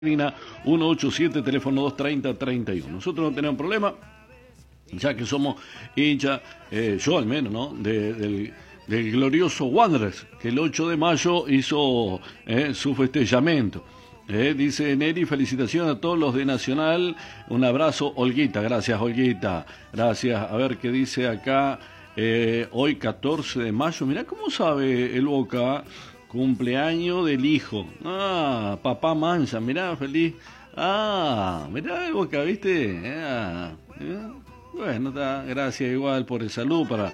187, teléfono 230-31. Nosotros no tenemos problema, ya que somos hinchas, yo al menos, ¿no? Del glorioso Wanderers, que el 8 de mayo hizo su festejamiento. Dice Neri, felicitaciones a todos los de Nacional, un abrazo, Olguita, gracias Olguita, gracias. A ver qué dice acá, hoy 14 de mayo, mirá cómo sabe el Boca, cumpleaños del hijo, papá Mancha, mirá, feliz, mirá el Boca, ¿viste? Bueno, gracias igual por el saludo para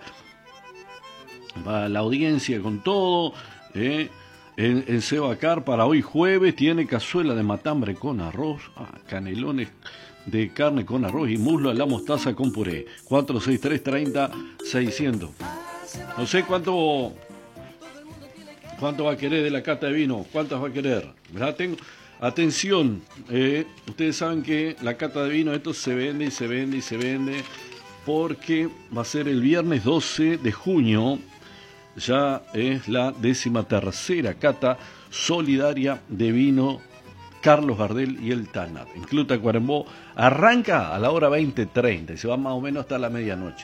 la audiencia con todo, En Sebacar para hoy jueves tiene cazuela de matambre con arroz, canelones de carne con arroz y muslo a la mostaza con puré. 463-30-600. No sé cuánto va a querer de la cata de vino, cuántas va a querer. Atención, ustedes saben que la cata de vino, esto se vende y se vende y se vende, porque va a ser el viernes 12 de junio. Ya es la 13ª cata solidaria de vino Carlos Gardel y el Tanat. En Club Tacuarembó arranca a la hora 20:30 y se va más o menos hasta la medianoche.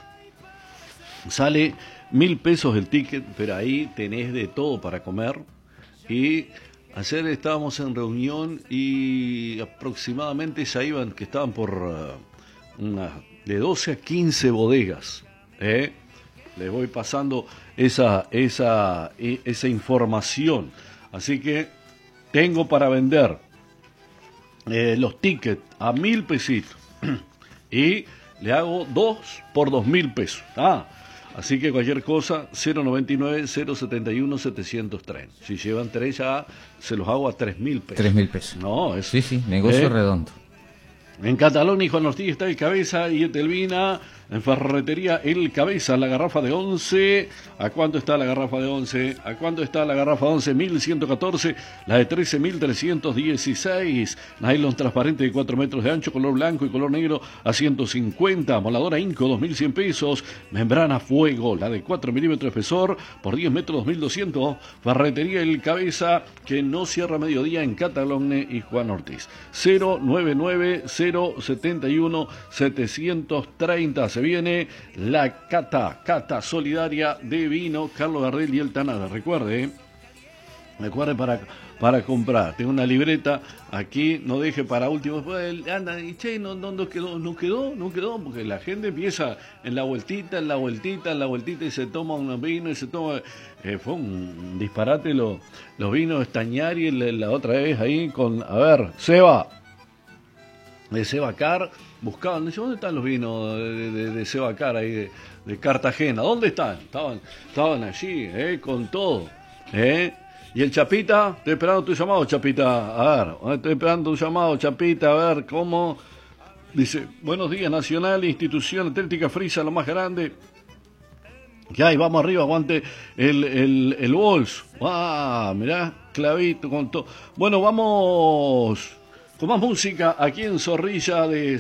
Sale 1.000 pesos el ticket, pero ahí tenés de todo para comer. Y ayer estábamos en reunión y aproximadamente ya iban, que estaban por de 12 a 15 bodegas, Les voy pasando esa información. Así que tengo para vender los tickets a 1.000 pesitos y le hago 2 por 2.000 pesos. Así que cualquier cosa, 099-071-730. Si llevan 3 ya se los hago a 3.000 pesos. 3.000 pesos. No, sí, negocio redondo. En Catalón y Juan Ortiz está el Cabeza y Etelvina. En Ferretería El Cabeza, la garrafa de 11. ¿A cuánto está la garrafa de 11? ¿A cuánto está la garrafa de 11? 1.114. La de 13, 1.316. Nylon transparente de 4 metros de ancho, color blanco y color negro a 150. Moladora Inco, 2.100 pesos. Membrana Fuego, la de 4 milímetros de espesor por 10 metros, 2.200. Ferretería El Cabeza, que no cierra mediodía en Catalón y Juan Ortiz. 099-071-730. Se viene la cata solidaria de vino Carlos Gardel y el Tanada. Recuerde para comprar. Tengo una libreta aquí, no deje para último. Anda, y che, no quedó, porque la gente empieza en la vueltita y se toma un vino y se toma. Fue un disparate los vinos Estañari la otra vez ahí con, a ver, de Sebacar, buscaban, ¿dónde están los vinos de Sebacar ahí de Cartagena? ¿Dónde están? Estaban allí, con todo, Y el Chapita, estoy esperando tu llamado, Chapita, a ver, estoy esperando tu llamado, Chapita, a ver, ¿cómo? Dice, buenos días, Nacional, institución atlética frisa, lo más grande que hay, vamos arriba, aguante el bolso, mirá, clavito con todo. Bueno, vamos con más música aquí en Zorrilla de